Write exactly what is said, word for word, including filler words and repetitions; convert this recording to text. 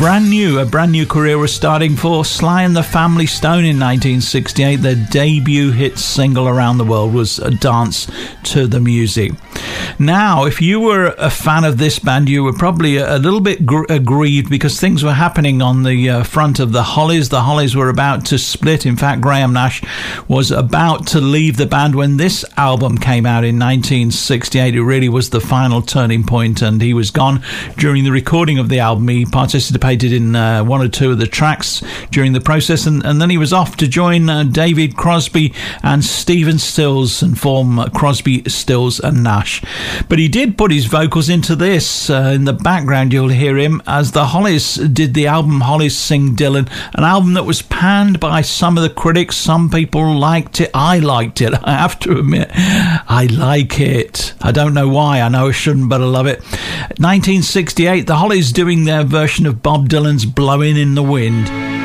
brand new, a brand new career was starting for Sly and the Family Stone in nineteen sixty-eight. Their debut hit single around the world was a Dance to the Music. Now, if you were a fan of this band, you were probably a little bit gr- aggrieved because things were happening on the uh, front of the Hollies. The Hollies were about to split. In fact, Graham Nash was about to leave the band when this album came out in nineteen sixty-eight. It really was the final turning point, and he was gone during the recording of the album. He participated in uh, one or two of the tracks during the process, and, and then he was off to join uh, David Crosby and Stephen Stills and form uh, Crosby, Stills and Nash. But he did put his vocals into this. Uh, in the background, you'll hear him as the Hollies did the album Hollies Sing Dylan, an album that was panned by some of the critics. Some people liked it. I liked it, I have to admit. I like it. I don't know why. I know I shouldn't, but I love it. nineteen sixty-eight, the Hollies doing their version of Bob Dylan's Blowing in the Wind.